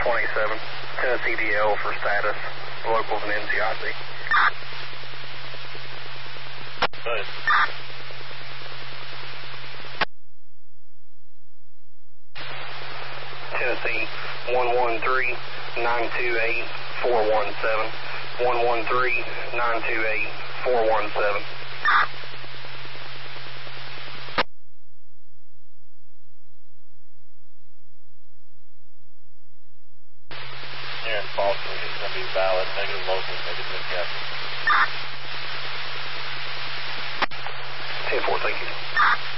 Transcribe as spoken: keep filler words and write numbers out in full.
twenty-seven, Tennessee D L for status, locals and N C I C. Good. Tennessee, one one three, nine two eight, four one seven, one one three, nine two eight, four one seven. Here in Boston, it's going to be valid, negative local, negative Newcastle. ten four, thank you.